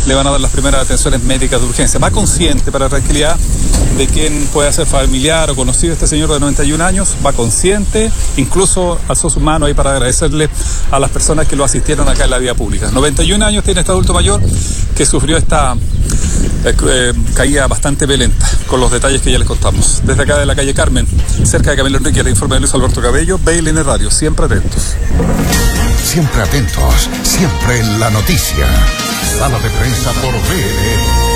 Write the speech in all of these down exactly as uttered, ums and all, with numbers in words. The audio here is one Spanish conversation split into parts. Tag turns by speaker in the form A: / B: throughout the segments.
A: le van a dar las primeras atenciones médicas de urgencia. Va consciente, para tranquilidad de quien pueda ser familiar o conocido este señor de noventa y un años, va consciente, incluso alzó su mano ahí para agradecerle a las personas que lo asistieron acá en la vía pública. noventa y un años tiene este adulto mayor que sufrió esta eh, eh, caída bastante violenta, con los detalles que ya les contamos. Desde acá de la calle Carmen, cerca de Camilo Enrique, el informe de Luis Alberto Cabello, B L N Radio, siempre atentos.
B: Siempre atentos, siempre en la noticia. Sala de prensa por B L N.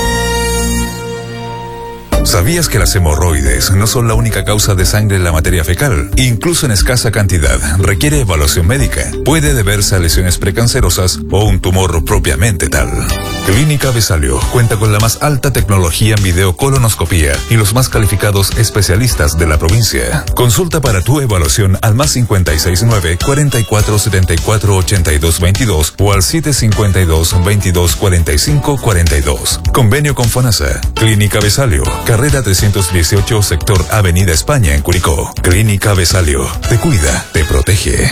C: ¿Sabías que las hemorroides no son la única causa de sangre en la materia fecal? Incluso en escasa cantidad, requiere evaluación médica. Puede deberse a lesiones precancerosas o un tumor propiamente tal. Clínica Besalio cuenta con la más alta tecnología en videocolonoscopía y los más calificados especialistas de la provincia. Consulta para tu evaluación al más cincuenta y seis nueve, cuarenta y cuatro setenta y cuatro ochenta y dos veintidós o al siete cincuenta y dos, veintidós cuarenta y cinco cuarenta y dos. Convenio con FONASA. Clínica Besalio, carrera trescientos dieciocho, sector Avenida España en Curicó. Clínica Besalio, te cuida, te protege.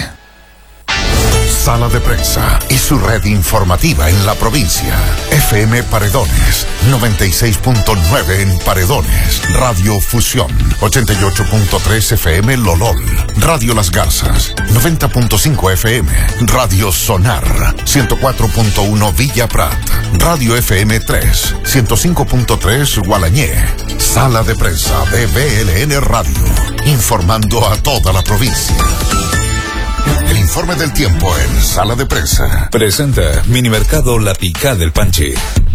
B: Sala de prensa y su red informativa en la provincia. F M Paredones, noventa y seis punto nueve en Paredones. Radio Fusión, ochenta y ocho punto tres F M Lolol. Radio Las Garzas, noventa punto cinco F M. Radio Sonar, ciento cuatro punto uno Villa Prat. Radio F M tres, ciento cinco punto tres Gualañé. Sala de prensa de B L N Radio, informando a toda la provincia. El informe del tiempo en Sala de Prensa.
C: Presenta Minimercado La Picá del Panchi.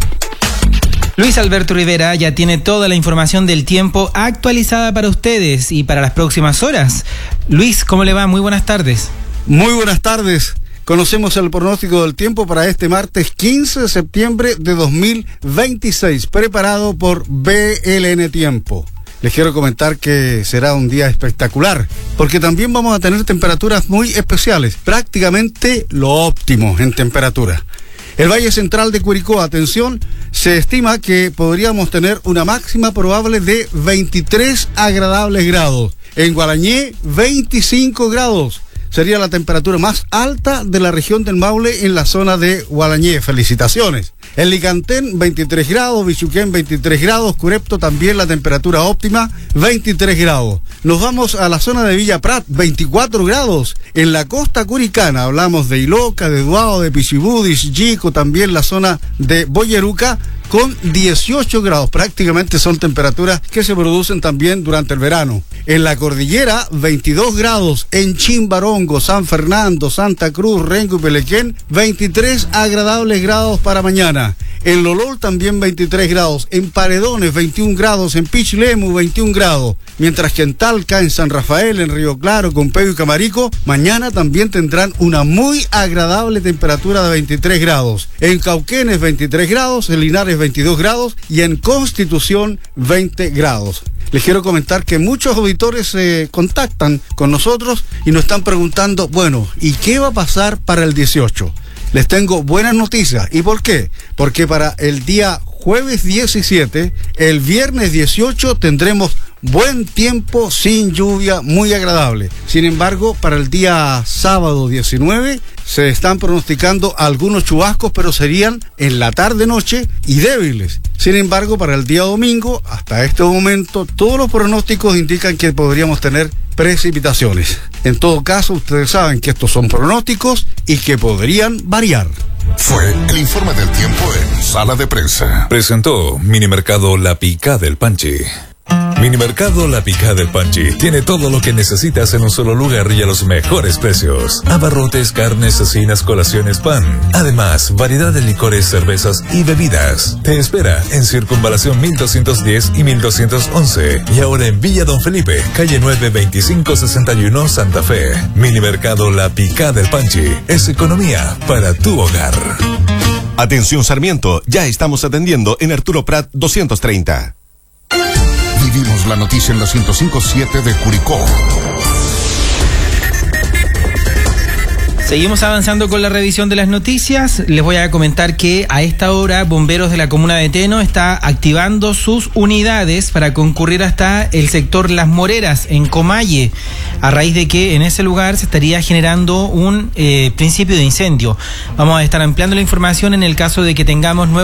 D: Luis Alberto Rivera ya tiene toda la información del tiempo actualizada para ustedes y para las próximas horas. Luis, ¿cómo le va? Muy buenas tardes.
E: Muy buenas tardes. Conocemos el pronóstico del tiempo para este martes quince de septiembre de dos mil veintiséis, preparado por B L N Tiempo. Les quiero comentar que será un día espectacular, porque también vamos a tener temperaturas muy especiales, prácticamente lo óptimo en temperatura. El Valle Central de Curicó, atención, se estima que podríamos tener una máxima probable de veintitrés agradables grados. En Gualañé, veinticinco grados. Sería la temperatura más alta de la región del Maule en la zona de Gualañé. Felicitaciones. En Licantén, veintitrés grados, Bichuquén, veintitrés grados, Curepto también la temperatura óptima, veintitrés grados. Nos vamos a la zona de Villa Prat, veinticuatro grados. En la costa curicana hablamos de Iloca, de Duao, de Pichibú, de Yico, también la zona de Boyeruca, con dieciocho grados. Prácticamente son temperaturas que se producen también durante el verano. En la cordillera, veintidós grados. En Chimbarongo, San Fernando, Santa Cruz, Renco y Pelequén, veintitrés agradables grados para mañana. En Lolol también veintitrés grados. En Paredones, veintiún grados. En Pichilemu, veintiún grados. Mientras que en Talca, en San Rafael, en Río Claro, Compego y Camarico, mañana también tendrán una muy agradable temperatura de veintitrés grados. En Cauquenes, veintitrés grados. En Linares, veintidós grados. Y en Constitución, veinte grados. Les quiero comentar que muchos auditores se eh, contactan con nosotros y nos están preguntando, bueno, ¿y qué va a pasar para el dieciocho? Les tengo buenas noticias. ¿Y por qué? Porque para el día jueves diecisiete, el viernes dieciocho tendremos buen tiempo sin lluvia, muy agradable. Sin embargo, para el día sábado diecinueve se están pronosticando algunos chubascos, pero serían en la tarde-noche y débiles. Sin embargo, para el día domingo, hasta este momento, todos los pronósticos indican que podríamos tener precipitaciones. En todo caso, ustedes saben que estos son pronósticos y que podrían variar.
B: Fue el informe del tiempo en Sala de Prensa.
C: Presentó Minimercado La Picá del Panchi. Minimercado La Picá del Panchi tiene todo lo que necesitas en un solo lugar y a los mejores precios. Abarrotes, carnes, cecinas, colaciones, pan. Además, variedad de licores, cervezas y bebidas. Te espera en Circunvalación mil doscientos diez y mil doscientos once. Y ahora en Villa Don Felipe, calle nueve, veinticinco sesenta y uno, Santa Fe. Minimercado La Picá del Panchi es economía para tu hogar.
F: Atención Sarmiento, ya estamos atendiendo en Arturo Prat doscientos treinta.
B: Vivimos la noticia en la ciento cinco punto siete de Curicó.
D: Seguimos avanzando con la revisión de las noticias. Les voy a comentar que a esta hora Bomberos de la comuna de Teno está activando sus unidades para concurrir hasta el sector Las Moreras, en Comalle, a raíz de que en ese lugar se estaría generando un eh, principio de incendio. Vamos a estar ampliando la información en el caso de que tengamos nuevos